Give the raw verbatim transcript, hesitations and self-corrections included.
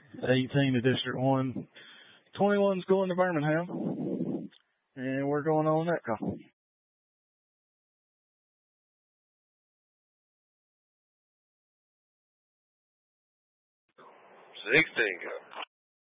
eighteen to District one. twenty-one's going to Birmingham, and we're going on that call. sixteen go.